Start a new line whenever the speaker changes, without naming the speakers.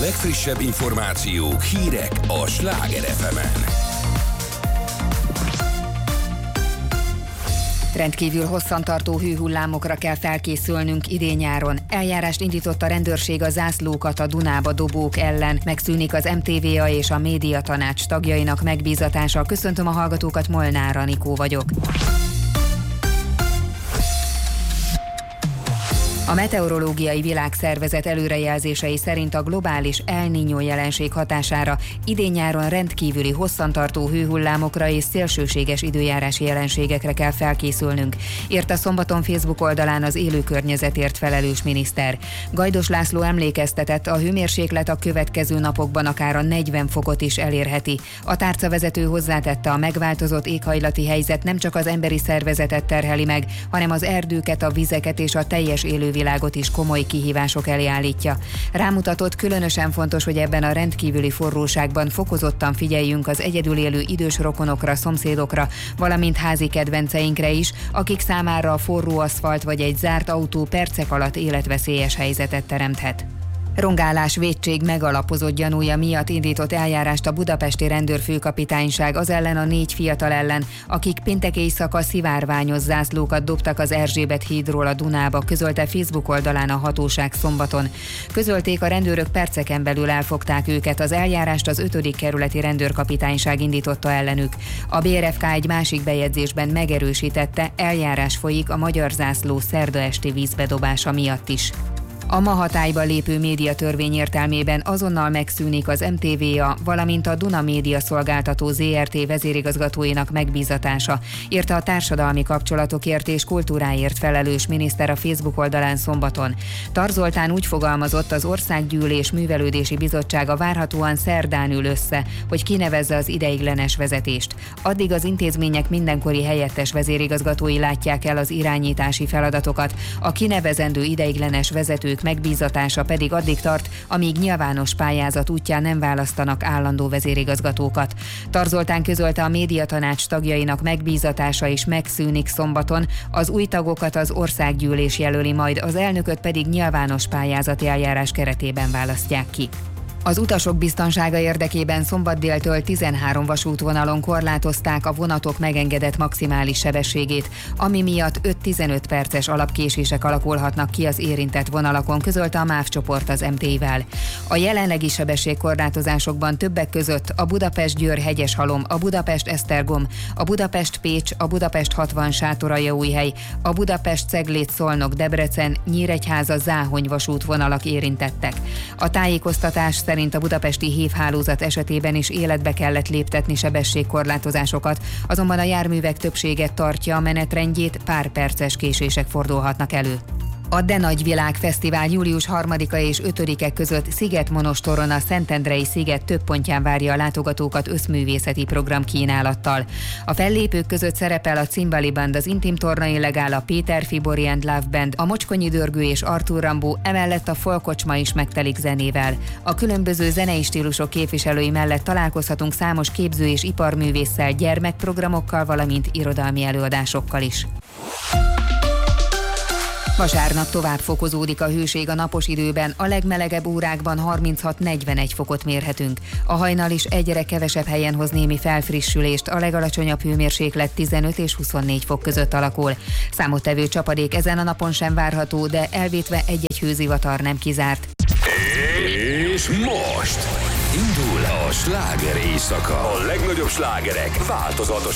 legfrissebb információk, hírek a Sláger FM-en.
Rendkívül hosszantartó hőhullámokra kell felkészülnünk idén-nyáron. Eljárást indított a rendőrség a zászlókat a Dunába dobók ellen. Megszűnik az MTVA és a Médiatanács tagjainak megbízatása. Köszöntöm a hallgatókat, Molnár Anikó vagyok. A Meteorológiai Világszervezet előrejelzései szerint a globális El Niño jelenség hatására idén-nyáron rendkívüli hosszantartó hőhullámokra és szélsőséges időjárási jelenségekre kell felkészülnünk, írta szombaton Facebook oldalán az élőkörnyezetért felelős miniszter. Gajdos László emlékeztetett, a hőmérséklet a következő napokban akár a 40 fokot is elérheti. A tárcavezető hozzátette, a megváltozott éghajlati helyzet nem csak az emberi szervezetet terheli meg, hanem az erdőket, a vizeket és a teljes élővilágot is komoly kihívások elé állítja. Rámutatott, különösen fontos, hogy ebben a rendkívüli forróságban fokozottan figyeljünk az egyedül élő idős rokonokra, szomszédokra, valamint házi kedvenceinkre is, akik számára a forró aszfalt vagy egy zárt autó percek alatt életveszélyes helyzetet teremthet. Rongálás, vétség megalapozott gyanúja miatt indított eljárást a budapesti rendőrfőkapitányság az ellen a 4 fiatal ellen, akik péntek éjszaka szivárványos zászlókat dobtak az Erzsébet hídról a Dunába, közölte Facebook oldalán a hatóság szombaton. Közölték, a rendőrök perceken belül elfogták őket, az eljárást az 5. kerületi rendőrkapitányság indította ellenük. A BRFK egy másik bejegyzésben megerősítette, eljárás folyik a magyar zászló szerda esti vízbedobása miatt is. A ma hatályba lépő médiatörvény értelmében azonnal megszűnik az MTVA, valamint a Duna Média Szolgáltató ZRT vezérigazgatóinak megbízatása, írta a társadalmi kapcsolatokért és kultúráért felelős miniszter a Facebook oldalán szombaton. Tar Zoltán úgy fogalmazott, az Országgyűlés Művelődési Bizottsága várhatóan szerdán ül össze, hogy kinevezze az ideiglenes vezetést. Addig az intézmények mindenkori helyettes vezérigazgatói látják el az irányítási feladatokat, a kinevezendő ideiglenes vezetők megbízatása pedig addig tart, amíg nyilvános pályázat útján nem választanak állandó vezérigazgatókat. Tar Zoltán közölte, a Médiatanács tagjainak megbízatása is megszűnik szombaton, az új tagokat az Országgyűlés jelöli majd, az elnököt pedig nyilvános pályázati eljárás keretében választják ki. Az utasok biztonsága érdekében szombat déltől 13 vasútvonalon korlátozták a vonatok megengedett maximális sebességét, ami miatt 5-15 perces alapkésések alakulhatnak ki az érintett vonalakon, közölte a MÁV csoport az MT-vel. A jelenlegi sebességkorlátozásokban többek között a Budapest-Győr-Hegyeshalom, a Budapest-Esztergom, a Budapest-Pécs, a Budapest-60 Sátoraljaújhely, a Budapest-Cegléd-Szolnok-Debrecen, Nyíregyháza-Záhony vasútvonalak érintettek. A tájékoztatás szerint a budapesti hévhálózat esetében is életbe kellett léptetni sebességkorlátozásokat, azonban a járművek többsége tartja a menetrendjét, pár perces késések fordulhatnak elő. A De Nagy Világ Fesztivál július 3-a és 5-e között Szigetmonostoron a Szentendrei sziget több pontján várja a látogatókat összművészeti program kínálattal. A fellépők között szerepel a Cimbali Band, az Intim Torna Illegál, a Péter Fibori and Love Band, a Mocskonyi Dörgő és Artúr Rambó, emellett a Folkocsma is megtelik zenével. A különböző zenei stílusok képviselői mellett találkozhatunk számos képző- és iparművésszel, gyermekprogramokkal, valamint irodalmi előadásokkal is. Vasárnap tovább fokozódik a hőség a napos időben, a legmelegebb órákban 36-41 fokot mérhetünk. A hajnal is egyre kevesebb helyen hoz némi felfrissülést, a legalacsonyabb hőmérséklet 15 és 24 fok között alakul. Számottevő csapadék ezen a napon sem várható, de elvétve egy-egy hőzivatar nem kizárt.
És most indul a sláger éjszaka. A legnagyobb slágerek változatos